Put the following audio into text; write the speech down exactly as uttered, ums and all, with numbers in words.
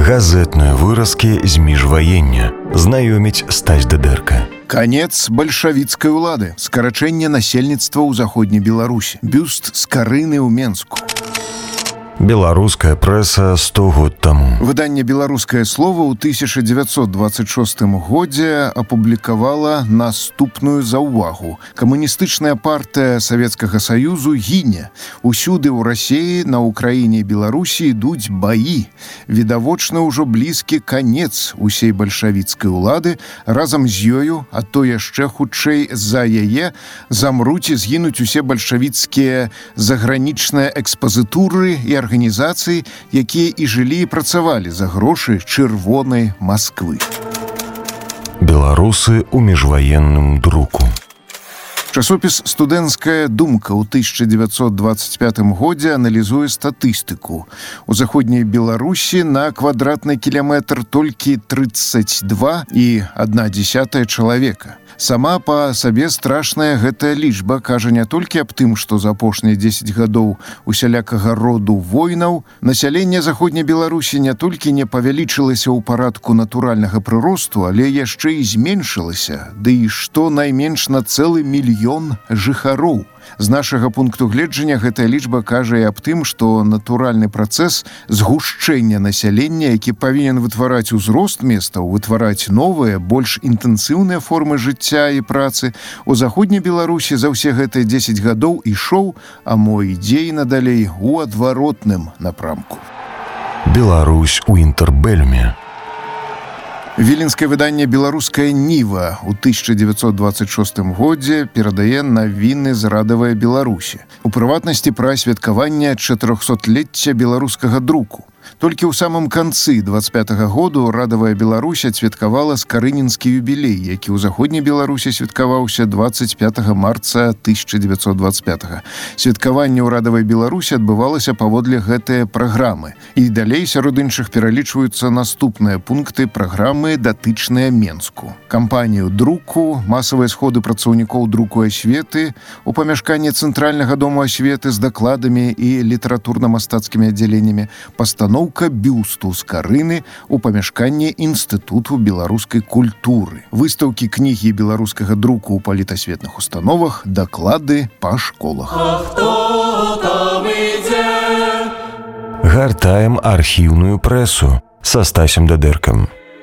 Газетныя выразкі з міжваення. Знаёміць Стась Дыдэрка. Конец бальшавіцкай улады. Скарачэнне насельніцтва ў заходняй Беларусі. Бюст Скарыны ў Менску. Беларуская прэса сто год таму. Выданне «Беларускае слова» ў тысяча дзевяцьсот дваццаць шостым годзе апублікавала наступную заўвагу. Камуністычная партыя Савецкага Саюзу гіне. Усюды ў Расіі, на Украіне і Беларусі ідуць баі. Відавочна ўжо блізкі канец усей бальшавіцкай улады. Разам з ёю, а то яшчэ хутчэй за яе, замруць і згінуць усе бальшавіцкія загранічныя экспазітуры і арганізацыі, якія і жылі і працавалі за грошы чырвонай Масквы. Беларусы ў міжваенным друку. Часопіс «Студэнцкая думка» ў тысяча дзевяцьсот дваццаць пятым годзе аналізуе статыстыку. У заходняй Беларусі на квадратны кіляметр толькі трыццаць два і адна дзесятая чалавека. Сама па сабе страшная гэтая лічба кажа не толькі аб тым, што за апошнія дзесяць гадоў усялякага роду войнаў насяленне заходняй Беларусі не толькі не павялічылася ў парадку натуральнага прыросту, але яшчэ і зменшылася, ды і што найменш на цэлы мільён жыхароў. З нашага пункту гледжання гэтая лічба кажа і аб тым, што натуральны працэс згушчэння насялення, які павінен вытвараць узрост местаў, вытвараць новыя, больш інтэнсіўныя формы жыцця і працы, у заходняй Беларусі за ўсе гэтыя дзесяць гадоў ішоў, а мо ідзе і надалей у адваротным напрамку. Беларусь у інтэрбэльме. Віленскае выданне «Беларуская ніва» ў тысяча дзевяцьсот дваццаць шостым годзе перадае навіны з радавай Беларусі. У прыватнасці пра святкаванне чатырохсотлецця беларускага друку. Толькі ў самым канцы дваццаць пятага году радавая Беларусь адсвяткавала скарынінскі юбілей, які ў заходняй Беларусі святкаваўся дваццаць пятага марца тысяча дзевяцьсот дваццаць пятага. Святкаванне ў радавай Беларусі адбывалася паводле гэтыя праграмы. І далей сярод іншых пералічваюцца наступныя пункты праграмы, датычныя Менску. Кампанію друку, масавыя сходы працаўнікоў друку асветы, у памяшканні Цэнтральнага дому асветы з дакладамі і літаратурна-мастацкімі аддзяленнямі, пастаноўка бюсту Скарыны у памяшканні Інстытуту беларускай культуры, выстаўкі кнігі беларускага друку ў палітасветных установах, даклады па школах. А хто там ідзе? Гартаем архіўную прэсу са Стасем Дыдэркам.